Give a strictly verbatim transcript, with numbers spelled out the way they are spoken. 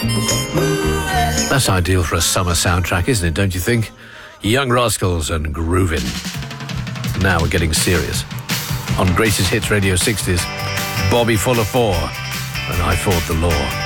That's ideal for a summer soundtrack, isn't it, don't you think? Young Rascals and Groovin'. Now we're getting serious. On Greatest Hits Radio sixties, Bobby Fuller four, and I Fought the Law.